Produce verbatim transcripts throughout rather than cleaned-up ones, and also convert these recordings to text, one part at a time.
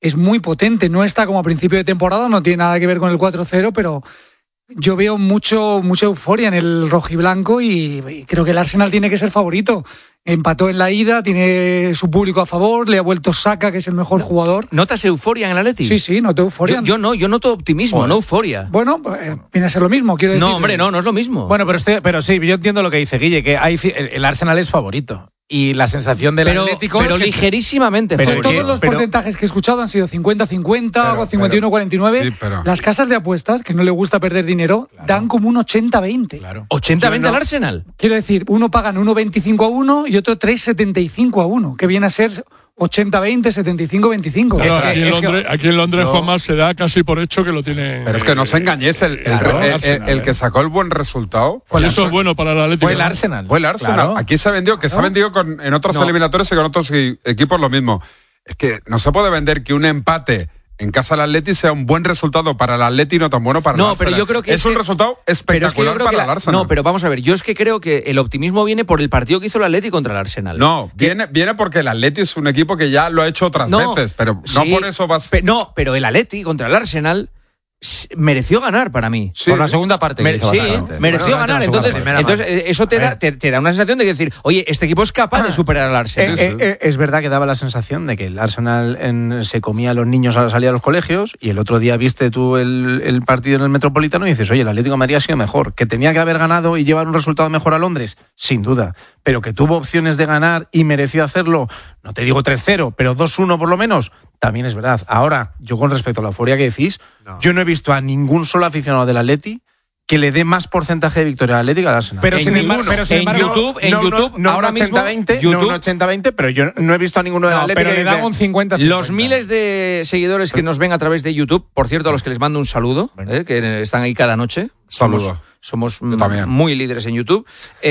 es muy potente. No está como a principio de temporada, no tiene nada que ver con el cuatro cero, pero yo veo mucho mucha euforia en el rojiblanco y, y creo que el Arsenal tiene que ser favorito. Empató en la ida, tiene su público a favor, le ha vuelto Saka, que es el mejor no, jugador. ¿Notas euforia en el Atleti? Sí, sí, noto euforia. Yo, yo no, yo noto optimismo, Joder. no euforia. Bueno, eh, viene a ser lo mismo, quiero decir. No, hombre, no, no es lo mismo. Bueno, pero, este, pero sí, yo entiendo lo que dice Guille, que hay, el Arsenal es favorito. Y la sensación del pero, Atlético pero es que ligerísimamente pero favorito. Todos los pero, porcentajes que he escuchado han sido cincuenta cincuenta o cincuenta y uno cuarenta y nueve. Sí, pero... Las casas de apuestas, que no le gusta perder dinero, claro, dan como un ochenta veinte. Claro. ¿ochenta veinte no, al Arsenal? Quiero decir, uno pagan uno veinticinco a uno y otro tres setenta y cinco a uno, que viene a ser ochenta veinte, setenta y cinco veinticinco. Claro, es que, aquí, en Londres, aquí en Londres, no. Juanma, se da casi por hecho que lo tiene. Pero es que no os engañéis, el, el, claro, el, el, el que sacó el buen resultado. Fue eso es bueno para el Atlético. Fue el Arsenal. Fue el Arsenal. Claro. Aquí se vendió, que ¿no? se ha vendido con, en otros no. eliminatorios y con otros equipos lo mismo. Es que no se puede vender que un empate en casa del Atleti sea un buen resultado para el Atleti y no tan bueno para no, el Arsenal. Pero yo creo que es, es un que, resultado espectacular es que para la, el Arsenal. No, pero vamos a ver, yo es que creo que el optimismo viene por el partido que hizo el Atleti contra el Arsenal. No, que, viene, viene porque el Atleti es un equipo que ya lo ha hecho otras no, veces, pero sí, no por eso vas... Pe, no, pero el Atleti contra el Arsenal mereció ganar para mí. Sí. Por la segunda parte. Mer- sí, mereció bueno, ganar. Entonces, entonces eso te da, te, te da una sensación de decir, oye, este equipo es capaz ah, de superar al Arsenal. Eh, eh, es verdad que daba la sensación de que el Arsenal en, se comía a los niños a la salida de los colegios y el otro día viste tú el, el partido en el Metropolitano y dices, oye, el Atlético de Madrid ha sido mejor. ¿Que tenía que haber ganado y llevar un resultado mejor a Londres? Sin duda. Pero que tuvo opciones de ganar y mereció hacerlo, no te digo tres cero, pero dos uno por lo menos, también es verdad. Ahora, yo con respecto a la euforia que decís, no. yo no he visto a ningún solo aficionado del Atleti que le dé más porcentaje de victoria al Atlético al Arsenal. Pero sin embargo, pero sin en embargo, YouTube, en no, YouTube, no, no ahora un ochenta veinte, mismo, YouTube, no un ochenta veinte, pero yo no he visto a ninguno del no, Atlético. Pero le da un cincuenta cincuenta. Los miles de seguidores que nos ven a través de YouTube, por cierto, a los que les mando un saludo, eh, que están ahí cada noche. Saludo. Somos, somos m- muy líderes en YouTube.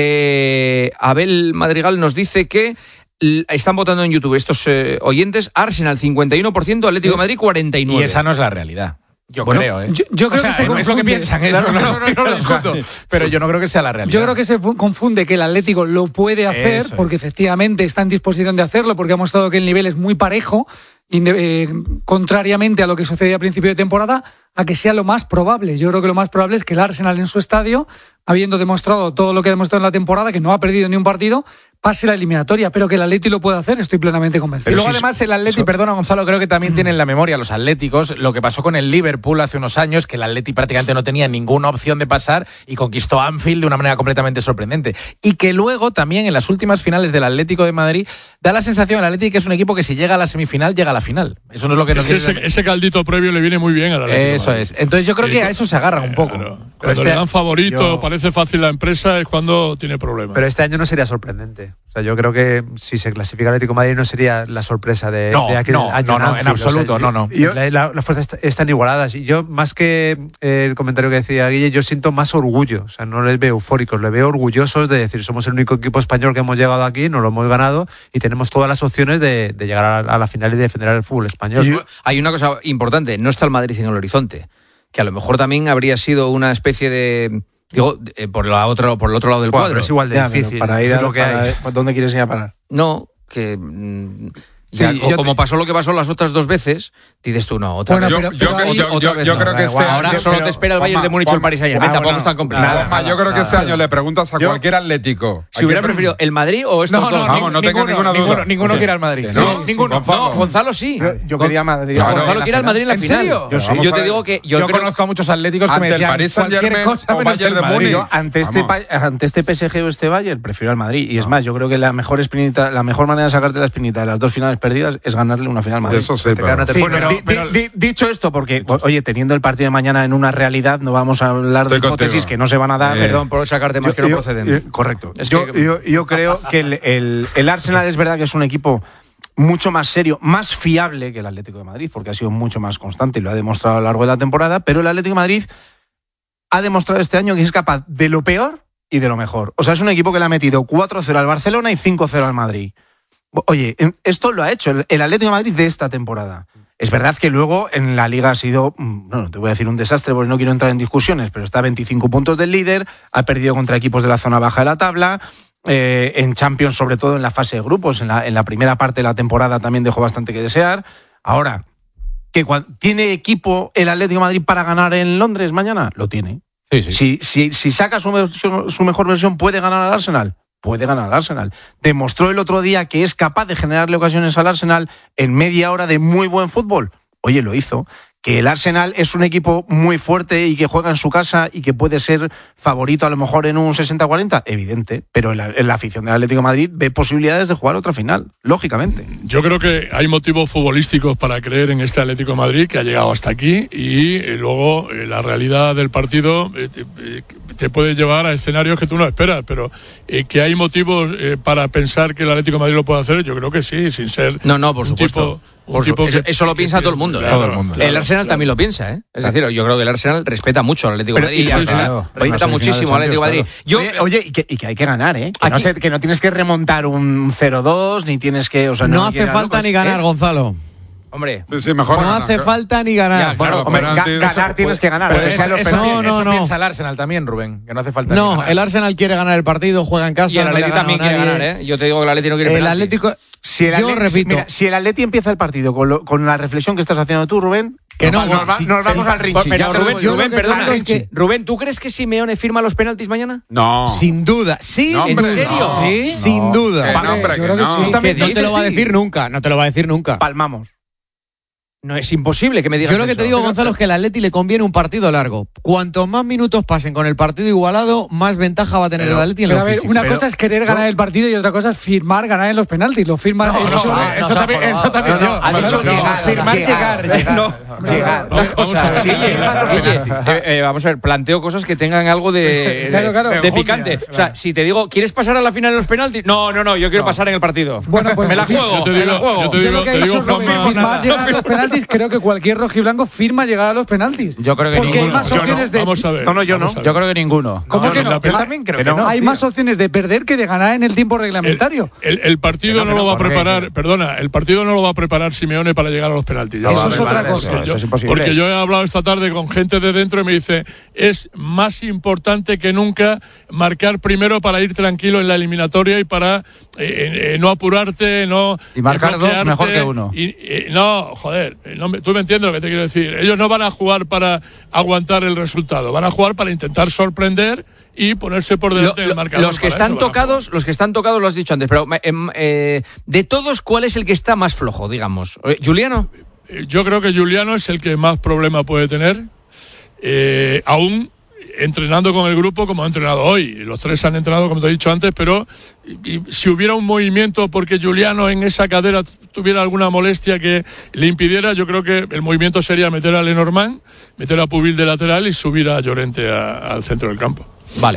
Eh, Abel Madrigal nos dice que están votando en YouTube estos eh, oyentes, Arsenal cincuenta y uno por ciento, Atlético de Madrid cuarenta y nueve por ciento. Y esa no es la realidad. Yo bueno, creo, ¿eh? Yo, yo creo o sea, que se no es lo que piensan, es claro, no, no, no, no, no lo discuto. Pero yo no creo que sea la realidad. Yo creo que se confunde que el Atlético lo puede hacer, Eso porque es. efectivamente está en disposición de hacerlo, porque ha mostrado que el nivel es muy parejo, y, eh, contrariamente a lo que sucedía a principio de temporada, a que sea lo más probable. Yo creo que lo más probable es que el Arsenal en su estadio, habiendo demostrado todo lo que ha demostrado en la temporada, que no ha perdido ni un partido, pase la eliminatoria, pero que el Atleti lo puede hacer, estoy plenamente convencido. Y luego además el Atleti, perdona Gonzalo, creo que también tiene en la memoria los atléticos lo que pasó con el Liverpool hace unos años, que el Atleti prácticamente no tenía ninguna opción de pasar y conquistó Anfield de una manera completamente sorprendente. Y que luego también en las últimas finales del Atlético de Madrid da la sensación al Atleti que es un equipo que si llega a la semifinal, llega a la final. Eso no es lo que es nos que quiere... ese, ese caldito previo le viene muy bien al Atlético. Eso es. Entonces yo creo que a eso se agarran un poco. Claro. Cuando este, le dan favorito, yo... parece fácil la empresa, es cuando tiene problemas. Pero este año no sería sorprendente. O sea, yo creo que si se clasifica el Atlético de Madrid no sería la sorpresa de, no, de aquel no, año. No, no, Anfield. en absoluto, o sea, no, no. Yo, la, la, las fuerzas están igualadas. Y yo, más que eh, el comentario que decía Guille, yo siento más orgullo. O sea, no les veo eufóricos, les veo orgullosos de decir, somos el único equipo español que hemos llegado aquí, nos lo hemos ganado y tenemos todas las opciones de, de llegar a, a la final y de defender el fútbol español. Yo, hay una cosa importante, no está el Madrid en el horizonte, que a lo mejor también habría sido una especie de... Digo, eh, por, la otra, por el otro lado del bueno, cuadro. Pero es igual de ya, difícil. Para ir a lo que para, hay. ¿Dónde quieres ir a parar? No, que... Mmm, Ya, sí, o como te... pasó lo que pasó las otras dos veces, dices tú, no, otra bueno, vez. Pero, yo, yo, yo, otra yo, vez yo no. creo que este Ahora año, solo pero, te espera el Bayern Juanma, de Múnich o el Paris Saint-Germain, tampoco es tan complicado. Juanma, yo creo que este año le preguntas a yo, cualquier atlético. Si hubiera preferido el Madrid o estos no, no, dos. Vamos, no tengas ninguna duda. Ninguno, ninguno quiere al Madrid. No, sí, ninguno. No, Gonzalo sí. Yo, yo quería Madrid. Claro, Gonzalo quiere al Madrid en la ¿En final. serio? Yo, sí. yo te digo que yo, yo creo... conozco a muchos atléticos que me decían cualquier cosa menos el Madrid. Ante este, ante este P S G o este Bayern prefiero al Madrid. Y es más, yo creo que la mejor espinita, la mejor manera de sacarte la espinita de las dos finales perdidas es ganarle una final al Madrid. Eso sí, pero... Sí, pero, di, pero di, di, dicho esto, porque, oye, teniendo el partido de mañana en una realidad, no vamos a hablar de hipótesis que no se van a dar. Eh, Perdón por sacarte más yo, que no yo, proceden. Yo, correcto. Es yo, que... yo, yo creo que el, el, el Arsenal es verdad que es un equipo mucho más serio, más fiable que el Atlético de Madrid, porque ha sido mucho más constante y lo ha demostrado a lo largo de la temporada, pero el Atlético de Madrid ha demostrado este año que es capaz de lo peor y de lo mejor. O sea, es un equipo que le ha metido cuatro cero al Barcelona y cinco cero al Madrid. Oye, esto lo ha hecho el, el Atlético de Madrid de esta temporada. Es verdad que luego en la Liga ha sido, bueno, te voy a decir un desastre porque no quiero entrar en discusiones, pero está a veinticinco puntos del líder, ha perdido contra equipos de la zona baja de la tabla, eh, en Champions, sobre todo en la fase de grupos, en la, en la primera parte de la temporada también dejó bastante que desear. Ahora, que cuando, ¿tiene equipo el Atlético de Madrid para ganar en Londres mañana? Lo tiene. Sí, sí. Si, si, si saca su, versión, su mejor versión, ¿puede ganar al Arsenal? Puede ganar al Arsenal. Demostró el otro día que es capaz de generarle ocasiones al Arsenal en media hora de muy buen fútbol. Oye, lo hizo. Que el Arsenal es un equipo muy fuerte y que juega en su casa y que puede ser favorito a lo mejor en un sesenta cuarenta, evidente, pero en la, en la afición del Atlético de Madrid ve posibilidades de jugar otra final, lógicamente. Yo creo que hay motivos futbolísticos para creer en este Atlético de Madrid que ha llegado hasta aquí y eh, luego eh, la realidad del partido eh, te, eh, te puede llevar a escenarios que tú no esperas, pero eh, que hay motivos eh, para pensar que el Atlético de Madrid lo puede hacer, yo creo que sí, sin ser No, no, por un supuesto. tipo... Por Eso, que, eso lo piensa que, todo el mundo. Claro, todo el, mundo. Claro, el Arsenal claro. también lo piensa, ¿eh? Es decir, yo creo que el Arsenal respeta mucho al Atlético de Madrid. Y, Y sí, Arsenal claro. respeta muchísimo al Atlético de Madrid. Yo, Oye, oye y, que, y que hay que ganar, ¿eh? Que no, Aquí- se, que no tienes que remontar un cero dos, ni tienes que... O sea, No no hace quieras falta locos, ni ganar, es- Gonzalo. hombre, Sí, sí, mejor No ganar. hace falta ni ganar. Ya, Bueno, Claro, hombre, penalti, ga- eso- ganar tienes que ganar. Pero aunque sea eso, los eso, penaltis. no, no, eso no. piensa el Arsenal también, Rubén, que no hace falta ni No, ganar. el Arsenal quiere ganar el partido, juega en casa. y el no le Atlético ha ganado también quiere nadie. ganar, ¿eh? Yo te digo que el Atlético no quiere El penalti. Atlético. Si el yo Atleti- repito. mira, si el Atleti empieza el partido con, lo- con la reflexión que estás haciendo tú, Rubén, Que nos, no, va- nos va- si- nos vamos si- al Richie. Pero Ya te lo Rubén, digo yo. yo Rubén, lo que perdona. digo es que- Rubén, ¿tú crees que Simeone firma los penaltis mañana? No. Sin duda, sin No, hombre, duda. serio? ¿Sí? Sin No. duda. Que no, hombre, yo que creo que no. sí. No ¿Qué te dices? lo va a decir nunca, no te lo va a decir nunca. Palmamos. No es imposible que me digas Yo lo que eso. te digo, Gonzalo, es que al Atleti le conviene un partido largo. Cuanto más minutos pasen con el partido igualado, más ventaja va a tener Pero- el Atleti en Pero lo a ver, físico. una pero- cosa es querer ganar el partido y otra cosa es firmar ganar en los penaltis. Lo firma No, el no, Cholo. no, Eso eso también- también, eso también no, no, yo. has dicho No, llegar, firmar, llegar, llegar. No, llegar. Vamos, vamos a ver. Sí, Guille, eh, eh, vamos a ver, planteo cosas que tengan algo de, de, Claro, claro. de picante. O sea, si te digo, ¿quieres pasar a la final en los penaltis? No, no, no, yo quiero pasar en el partido. Bueno, pues me la sí. juego, Yo te me la digo- juego. yo te Yo digo- lo que he te dicho digo, es lo de Juanma, firmar llegar a los penaltis. Creo que cualquier rojiblanco firma llegar a los penaltis. Yo creo que Porque hay ninguno. más Yo no. opciones de. Vamos a ver. No, no, yo vamos no. a ver. Yo creo que ninguno. ¿Cómo No, que en no? la Yo pena- también creo que que no. no. Hay tío. más opciones de perder que de ganar en el tiempo El, reglamentario. el- el partido Que no, no, que lo no, va a ¿por qué? preparar, perdona, el partido no lo va a preparar Simeone para llegar a los penaltis. Ya Eso vale, es otra vale, cosa. porque Eso yo- es imposible. Porque yo he hablado esta tarde con gente de dentro y me dice, es más importante que nunca marcar primero para ir tranquilo en la eliminatoria y para eh, eh, no apurarte, no Y marcar eh, dos, bloquearte. mejor que uno. Y, eh, no, joder, eh, no me- tú me entiendes lo que te quiero decir. Ellos no van a jugar para aguantar el resultado, van a jugar para intentar sorprender y ponerse por Lo- delante lo- del marcador. los que Para están eso van a tocados, los que están tocados lo has dicho antes, pero em, eh, de todos, ¿cuál es el que está más flojo, digamos? Eh, ¿Juliano? Eh, Yo creo que Juliano es el que más problema puede tener, eh, aún entrenando con el grupo como ha entrenado hoy. Los tres han entrenado, como te he dicho antes, pero y- y si hubiera un movimiento porque Juliano en esa cadera tuviera alguna molestia que le impidiera, yo creo que el movimiento sería meter a Lenormand, meter a Pubil de lateral y subir a Llorente a- al centro del campo. Vale.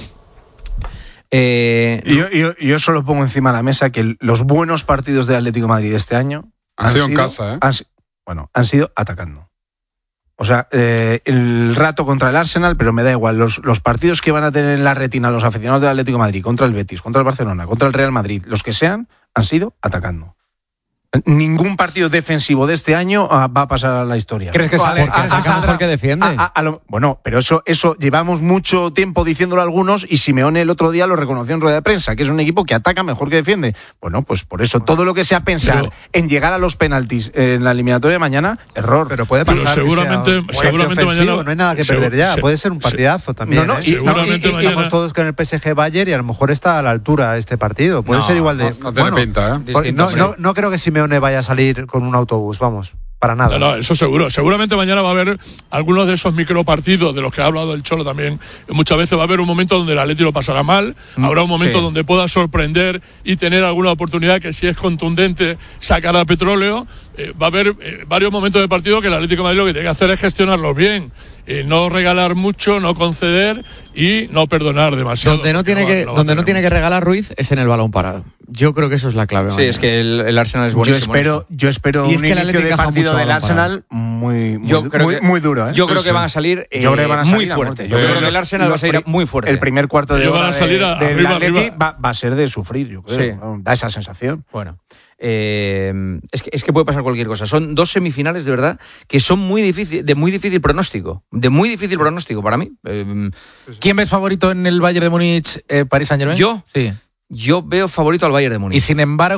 Eh, Y yo, yo, yo solo pongo encima de la mesa que los buenos partidos de Atlético de Madrid este año Han sido en casa, ¿eh? han si- bueno, han sido atacando. O sea, eh, el rato contra el Arsenal, pero me da igual. Los, los partidos que van a tener en la retina los aficionados del Atlético de Madrid, contra el Betis, contra el Barcelona, contra el Real Madrid, los que sean, han sido atacando. Ningún partido defensivo de este año ah, va a pasar a la historia. ¿Crees que sale- Vale, Porque a- a- ataca a- mejor que defiende. a- a- a lo- bueno, pero eso, eso llevamos mucho tiempo diciéndolo a algunos y Simeone el otro día lo reconoció en rueda de prensa, que es un equipo que ataca mejor que defiende. Bueno, pues por eso todo lo que sea pensar Pero- en llegar a los penaltis en la eliminatoria de mañana, error. Pero puede Pero pasar. que seguramente- sea un fuerte seguramente ofensivo, mañana- no hay nada que segu- perder ya. se- Puede ser un se- partidazo también. no, ¿eh? y- Seguramente no, y- y- mañana- Estamos todos con el P S G Bayern y a lo mejor está a la altura este partido. Puede No, ser igual de. No, no tiene bueno, pinta, ¿eh? porque no, Distinto, no, no creo que Simeone vaya a salir con un autobús, vamos, para nada. No, no, eso seguro. Seguramente mañana va a haber algunos de esos micropartidos de los que ha hablado el Cholo también. Muchas veces va a haber un momento donde el Atleti lo pasará mal, habrá un momento sí. donde pueda sorprender y tener alguna oportunidad que si es contundente sacará petróleo. Eh, va a haber eh, varios momentos de partido que el Atlético de Madrid lo que tiene que hacer es gestionarlos bien, eh, no regalar mucho, no conceder y no perdonar demasiado. Donde no porque tiene va- que, va a donde no tener tiene que mucho. regalar Ruiz es en el balón parado. Yo creo que eso es la clave. sí, mañana. es que el, el Arsenal es yo buenísimo. en espero, eso. yo espero Y es un que el inicio Atleti de encaja partido mucho del balón parado. Arsenal muy, muy, Yo creo muy, que- muy duro. ¿eh? Yo creo Sí, que sí. van a salir eh, Yo creo que van a muy salir a fuerte. muerte. Yo creo los- que el Arsenal va a los salir pri- muy fuerte. El primer cuarto de Ellos van hora a salir de- a- del arriba, Atleti arriba. Va, va a ser de sufrir, yo creo. Sí. Da esa sensación. Bueno, eh, es, que, es que puede pasar cualquier cosa. Son dos semifinales, de verdad, que son muy difícil, de muy difícil pronóstico. De muy difícil pronóstico para mí. Eh, ¿Quién ves favorito en el Bayern de Múnich, eh, Paris Saint-Germain? ¿Yo? Sí. yo veo favorito al Bayern de Múnich. Y sin embargo,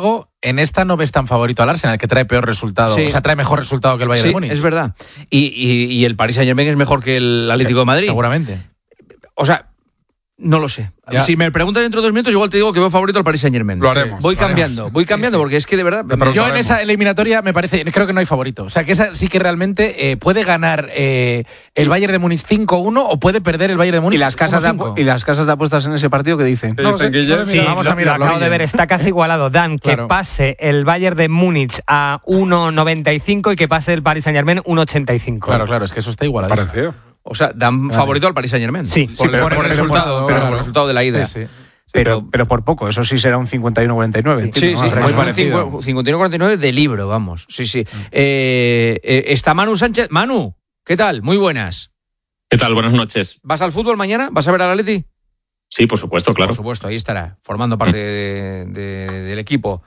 en esta no ves tan favorito al Arsenal, que trae peor resultado, sí. o sea, trae mejor resultado que el Bayern sí, de Múnich. Es verdad. Y, y, y el Paris Saint-Germain es mejor que el Atlético de Madrid. Seguramente. O sea, no lo sé. Ya. Si me preguntas dentro de dos minutos, igual te digo que veo favorito al Paris Saint-Germain. Lo haremos. Voy lo cambiando, haremos. voy cambiando, Sí, sí. porque es que de verdad... Me Yo en esa eliminatoria me parece, creo que no hay favorito. O sea, que esa sí que realmente eh, puede ganar eh, el Bayern de Múnich cinco uno o puede perder el Bayern de Múnich ¿Y las, casas de cinco. apu- y las casas de apuestas en ese partido qué dicen? ¿Qué No lo dicen, sé, Guille? no lo he Sí, mirado. Vamos a lo, mirarlo, lo acabo Guille. de ver, está casi igualado. Dan, Claro. que pase el Bayern de Múnich a uno noventa y cinco y que pase el Paris Saint-Germain uno ochenta y cinco. Claro, claro, es que eso está igualado. Parecido. O sea, dan favorito al Paris Saint-Germain. Sí, por, sí, el, por el por el resultado, resultado, claro. por el resultado de la ida. Sí, sí. Pero, Pero, pero por poco, eso sí será un cincuenta y uno cuarenta y nueve. sí, sí, entiendo, ¿no? muy muy parecido. parecido. cincuenta y uno cuarenta y nueve de libro, vamos. Sí, sí. Eh, eh, está Manu Sánchez. Manu, ¿qué tal? Muy buenas. ¿Qué tal? Buenas noches. ¿Vas al fútbol mañana? ¿Vas a ver al Atleti? Sí, por supuesto, claro. Por supuesto, ahí estará, formando parte de- de- del equipo.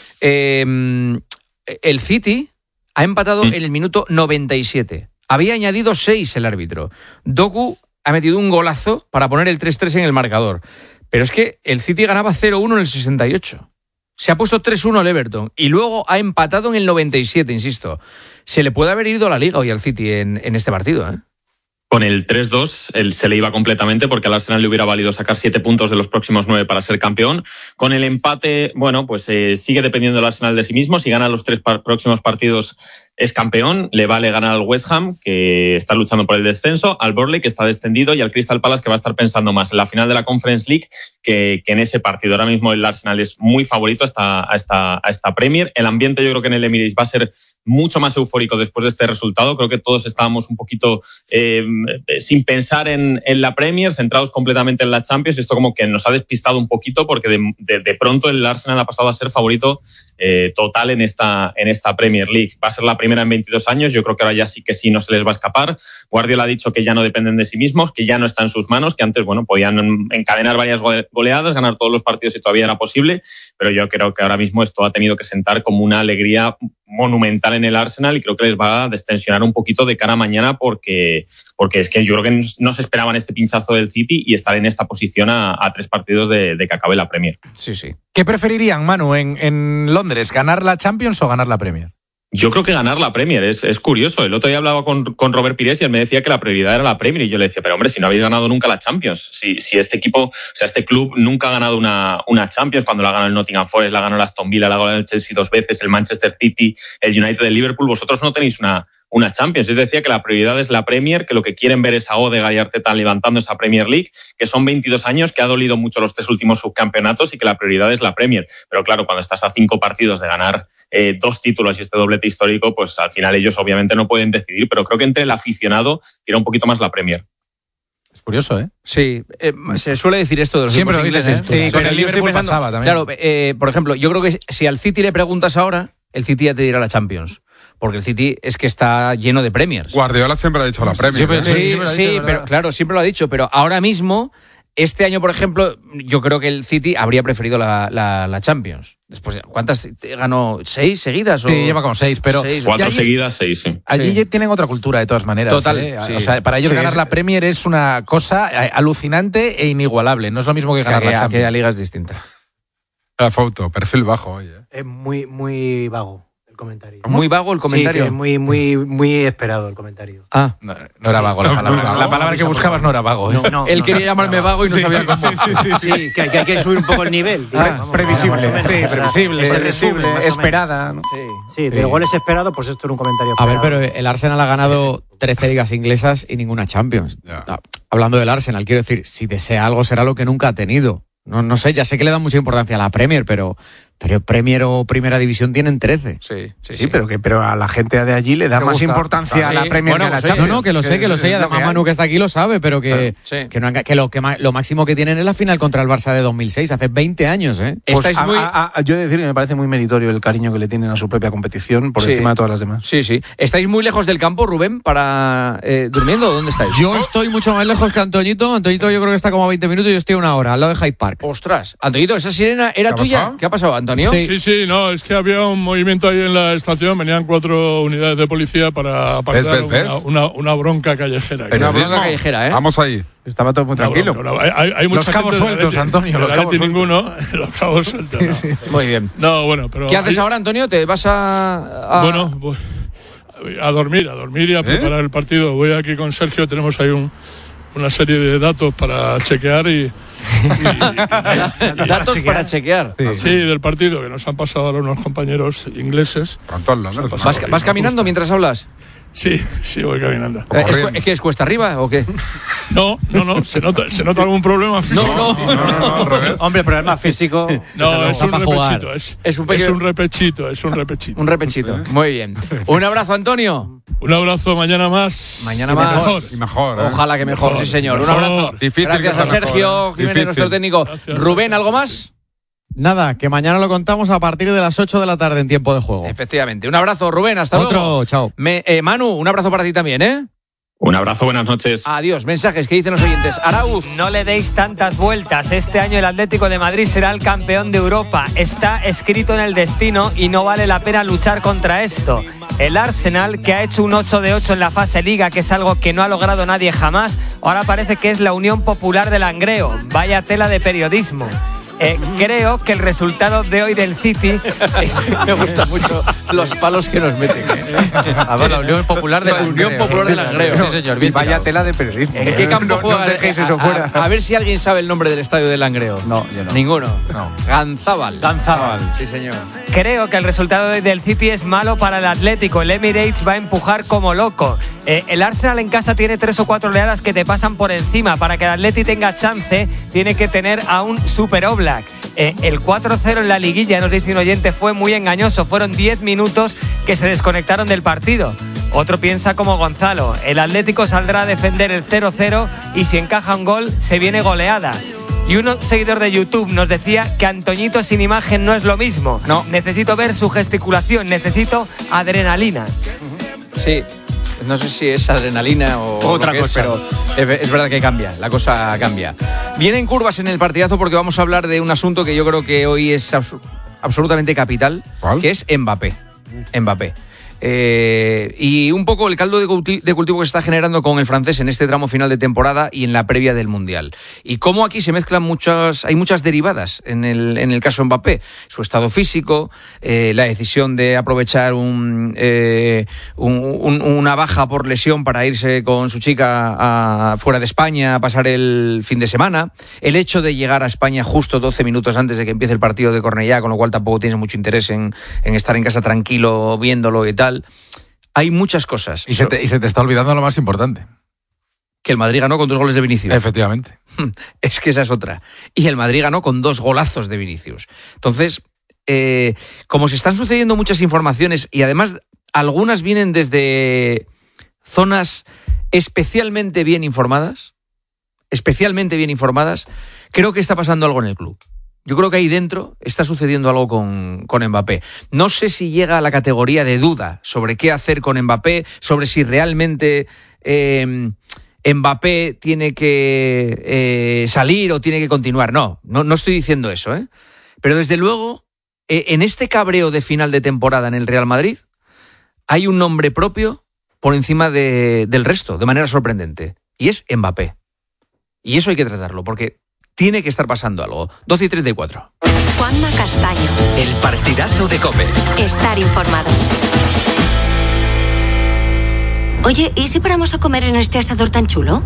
Eh, el City ha empatado Sí. en el minuto noventa y siete. Había añadido seis el árbitro. Doku ha metido un golazo para poner el tres tres en el marcador. Pero es que el City ganaba cero uno en el sesenta y ocho. Se ha puesto tres uno el Everton y luego ha empatado en el noventa y siete, insisto. Se le puede haber ido la liga hoy al City en, en este partido, ¿eh? Con el tres dos él se le iba completamente porque al Arsenal le hubiera valido sacar siete puntos de los próximos nueve para ser campeón. Con el empate, bueno, pues eh, sigue dependiendo el Arsenal de sí mismo. Si gana los tres par- próximos partidos es campeón. Le vale ganar al West Ham, que está luchando por el descenso, al Burnley, que está descendido, y al Crystal Palace, que va a estar pensando más en la final de la Conference League que, que en ese partido. Ahora mismo el Arsenal es muy favorito a esta, a, esta, a esta Premier. El ambiente yo creo que en el Emirates va a ser mucho más eufórico después de este resultado. Creo que todos estábamos un poquito eh, sin pensar en, en la Premier, centrados completamente en la Champions. Esto como que nos ha despistado un poquito porque de, de, de pronto el Arsenal ha pasado a ser favorito eh, total en esta, en esta Premier League. Va a ser la primera en veintidós años. Yo creo que ahora ya sí que sí no se les va a escapar. Guardiola ha dicho que ya no dependen de sí mismos, que ya no está en sus manos, que antes bueno podían encadenar varias goleadas, ganar todos los partidos si todavía era posible, pero yo creo que ahora mismo esto ha tenido que sentar como una alegría monumental en el Arsenal y creo que les va a destensionar un poquito de cara a mañana porque, porque es que yo creo que no se esperaban este pinchazo del City y estar en esta posición a, a tres partidos de, de que acabe la Premier. Sí, sí. ¿Qué preferirían, Manu, en, en Londres? ¿Ganar la Champions o ganar la Premier? Yo creo que ganar la Premier es, es curioso. El otro día hablaba con, con Robert Pires y él me decía que la prioridad era la Premier y yo le decía, pero hombre, si no habéis ganado nunca la Champions, si, si este equipo, o sea, este club nunca ha ganado una, una Champions, cuando la ganó el Nottingham Forest, la ganó el Aston Villa, la ganó el Chelsea dos veces, el Manchester City, el United, el Liverpool, vosotros no tenéis una, una Champions. Yo decía que la prioridad es la Premier, que lo que quieren ver es a Odegaard y Arteta levantando esa Premier League, que son veintidós años, que ha dolido mucho los tres últimos subcampeonatos y que la prioridad es la Premier. Pero claro, cuando estás a cinco partidos de ganar eh, dos títulos y este doblete histórico, pues al final ellos obviamente no pueden decidir, pero creo que entre el aficionado tira un poquito más la Premier. Es curioso, ¿eh? Sí, eh, se suele decir esto de los Siempre lo equipos dices, ingleses. ¿eh? Sí, con Pero el yo estoy Liverpool pensando- pasaba también. Claro, eh, por ejemplo, yo creo que si al City le preguntas ahora, el City ya te dirá la Champions. Porque el City es que está lleno de Premiers. Guardiola siempre ha dicho la Premier. Siempre- ¿eh? Sí, siempre lo ha sí, dicho, ¿verdad? pero claro, siempre lo ha dicho, pero ahora mismo, este año, por ejemplo, yo creo que el City habría preferido la, la, la Champions. Después, de- ¿cuántas ganó? ¿Seis seguidas? O? Sí, lleva como seis, pero Seis. Cuatro allí- seguidas, seis, sí. Allí Sí. tienen otra cultura de todas maneras. Total, ¿eh? sí. O sea, para ellos Sí, ganar es- la Premier es una cosa eh, alucinante e inigualable. No es lo mismo que Es que ganar la aquella, Champions. aquella liga es distinta. La foto, perfil bajo hoy. ¿eh? Es muy, muy vago el comentario. Muy vago el comentario. Sí, que es muy, muy, muy esperado el comentario. Ah, No, no era vago la palabra. vago. La palabra que buscabas no era vago. ¿eh? No, no, él no, quería no, llamarme no. vago y no sabía cómo. Sí, que, que hay que subir un poco el nivel. Ah, Vamos, previsible, más o menos. sí, O sea, previsible, ese previsible, resumen, más o menos. esperada, ¿no? Sí. Sí, del gol es esperado, pues esto era un comentario A ver, esperado. pero el Arsenal ha ganado trece ligas inglesas y ninguna Champions. Ya. Ah, Hablando del Arsenal, quiero decir, si desea algo será lo que nunca ha tenido. No, no sé, ya sé que le da mucha importancia a la Premier, pero, pero Premier o Primera División tienen trece. Sí, sí, Sí, pero que pero a la gente de allí le da Me más gusta. importancia a la Sí. Premier Bueno, que a la pues, Champions. No, no, que lo sé, que lo sé, y es lo además que hay. Manu que está aquí lo sabe, pero que, Sí. que, no han- que lo, que ma- lo máximo que tienen es la final contra el Barça de dos mil seis, hace veinte años, ¿eh? Pues Estáis a- muy... a- a- yo he de decir que me parece muy meritorio el cariño que le tienen a su propia competición por Sí. encima de todas las demás. Sí, sí. ¿Estáis muy lejos del campo, Rubén, para eh, durmiendo? ¿Dónde estáis? Yo estoy mucho más lejos que Antoñito. Antoñito yo creo que está como a veinte minutos y yo estoy a una hora, al lado de Hyde Park. Ostras, Antoñito, esa sirena era ¿Qué ha tuya. pasado? ¿Qué ha pasado, Antoñito? Antonio? Sí. sí, sí, no, es que había un movimiento ahí en la estación, venían cuatro unidades de policía para apartar ¿Ves, ves, ves? Una, una, una bronca callejera. Una bronca callejera, ¿eh? Vamos ahí. Estaba todo muy tranquilo. No, no, no, hay, hay los cabos sueltos, Leti, Antonio, los cabos sueltos. ninguno, los cabos sueltos. No. Sí. Muy bien. No, bueno, pero... ¿Qué haces hay... ahora, Antonio? ¿Te vas a...? a... Bueno, voy a dormir, a dormir y a ¿Eh? preparar el partido. Voy aquí con Sergio, tenemos ahí un... una serie de datos para chequear y... y, y, y datos para chequear, para chequear. Sí. sí, del partido que nos han pasado ahora unos compañeros ingleses. ¿Vas, ¿Vas caminando mientras hablas? Sí, sí, voy caminando. Eh, ¿Es, ¿Es que es cuesta arriba o qué? No, no, no, ¿se nota, ¿se nota algún problema físico? No, no, sí, no, no, no al revés. Hombre, problema físico. No, es un repechito, es, es, un pequeño... es un repechito, es un repechito. Un repechito, muy bien. Un abrazo, Antonio. Un abrazo, mañana más. Mañana más. Mejor. Y mejor. ¿eh? Ojalá que mejor, mejor sí señor. Mejor. Un abrazo. Difícil. Gracias a Sergio mejor, ¿eh? Jiménez, Difícil. Nuestro técnico. Gracias. Rubén, ¿algo más? Nada, que mañana lo contamos a partir de las ocho de la tarde en tiempo de juego. Efectivamente. Un abrazo, Rubén, hasta Otro, luego. chao. Me, eh, Manu, un abrazo para ti también, ¿eh? Un abrazo, buenas noches. Adiós, mensajes que dicen los oyentes. Arauz. No le deis tantas vueltas. Este año el Atlético de Madrid será el campeón de Europa. Está escrito en el destino y no vale la pena luchar contra esto. El Arsenal, que ha hecho un ocho de ocho en la fase Liga, que es algo que no ha logrado nadie jamás, ahora parece que es la Unión Popular del Langreo. Vaya tela de periodismo. Eh, creo que el resultado de hoy del City me gustan mucho los palos que nos meten. A ver, la Unión Popular de la Unión Popular de Langreo. Sí, señor. Bien Vaya tirado. tela de periodismo. ¿En qué campo no, juega? No dejéis eso a, fuera. A, a ver si alguien sabe el nombre del estadio de Langreo. No, yo no. Ninguno. No. Ganzábal. Ganzábal. Sí, señor. Creo que el resultado de hoy del City es malo para el Atlético. El Emirates va a empujar como loco. Eh, el Arsenal en casa tiene tres o cuatro oleadas que te pasan por encima. Para que el Atleti tenga chance, tiene que tener a un Super Oblak. Eh, el cuatro cero en la liguilla, nos dice un oyente, fue muy engañoso. Fueron diez minutos que se desconectaron del partido. Otro piensa como Gonzalo. El Atlético saldrá a defender el cero cero y si encaja un gol, se viene goleada. Y un seguidor de YouTube nos decía que Antoñito sin imagen no es lo mismo. No. Necesito ver su gesticulación, necesito adrenalina. Sí. No sé si es adrenalina o otra cosa, es, pero es, es verdad que cambia, la cosa cambia. Vienen curvas en el partidazo porque vamos a hablar de un asunto que yo creo que hoy es abs- absolutamente capital, ¿cuál? Que es Mbappé. Mbappé. Eh, y un poco el caldo de, culti- de cultivo que se está generando con el francés en este tramo final de temporada y en la previa del Mundial. Y cómo aquí se mezclan muchas, hay muchas derivadas en el, en el caso Mbappé. Su estado físico, eh, la decisión de aprovechar un, eh, un, un, una baja por lesión para irse con su chica a, fuera de España a pasar el fin de semana, el hecho de llegar a España justo doce minutos antes de que empiece el partido de Cornellá, con lo cual tampoco tienes mucho interés en, en estar en casa tranquilo viéndolo y tal. Hay muchas cosas. Y se, te, y se te está olvidando lo más importante. Que el Madrid ganó con dos goles de Vinicius. Efectivamente. Es que esa es otra. Y el Madrid ganó con dos golazos de Vinicius. Entonces, eh, como se están sucediendo muchas informaciones y además algunas vienen desde zonas especialmente bien informadas, especialmente bien informadas, creo que está pasando algo en el club. Yo creo que ahí dentro está sucediendo algo con, con Mbappé. No sé si llega a la categoría de duda sobre qué hacer con Mbappé, sobre si realmente eh, Mbappé tiene que eh, salir o tiene que continuar. No, no, no estoy diciendo eso, ¿eh? Pero desde luego, eh, en este cabreo de final de temporada en el Real Madrid, hay un nombre propio por encima de, del resto, de manera sorprendente, y es Mbappé. Y eso hay que tratarlo, porque tiene que estar pasando algo. doce y treinta y cuatro. Juanma Castaño. El partidazo de COPE. Estar informado. Oye, ¿y si paramos a comer en este asador tan chulo?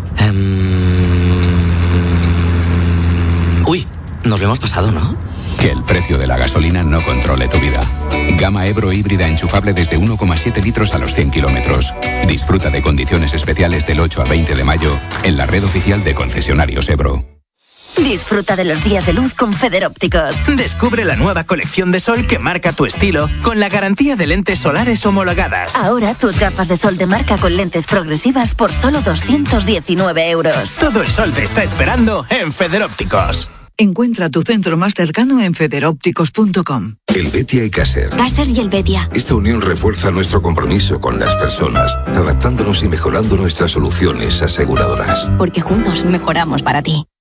Um... Uy, nos lo hemos pasado, ¿no? Que el precio de la gasolina no controle tu vida. Gama Ebro híbrida enchufable desde uno coma siete litros a los cien kilómetros. Disfruta de condiciones especiales del ocho al veinte de mayo en la red oficial de concesionarios Ebro. Disfruta de los días de luz con Federópticos. Descubre la nueva colección de sol que marca tu estilo con la garantía de lentes solares homologadas. Ahora tus gafas de sol de marca con lentes progresivas por solo doscientos diecinueve euros. Todo el sol te está esperando en Federópticos. Encuentra tu centro más cercano en federópticos punto com. El Betia y Caser. Caser y el Betia. Esta unión refuerza nuestro compromiso con las personas, adaptándonos y mejorando nuestras soluciones aseguradoras. Porque juntos mejoramos para ti.